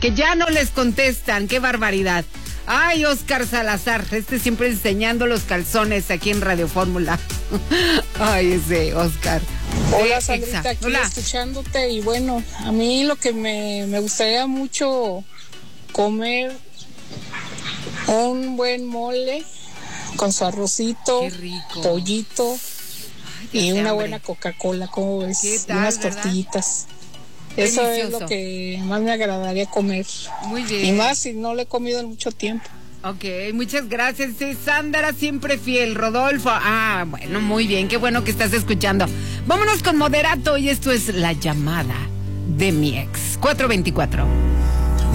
que ya no les contestan. ¡Qué barbaridad! Ay, Oscar Salazar, siempre enseñando los calzones aquí en Radio Fórmula. Ay, ese Oscar. Hola, Sandrita, aquí escuchándote. Y bueno, a mí lo que me gustaría mucho comer un buen mole con su arrocito, qué rico, pollito. Ay, y una buena Coca-Cola, ¿cómo ves? ¿Qué tal, y unas verdad? tortillitas. Delicioso. Eso es lo que más me agradaría comer. Muy bien. Y más si no lo he comido en mucho tiempo. Ok, muchas gracias. Sí, Sandra, siempre fiel. Rodolfo. Ah, bueno, muy bien. Qué bueno que estás escuchando. Vámonos con Moderato y esto es La Llamada de mi ex. 424.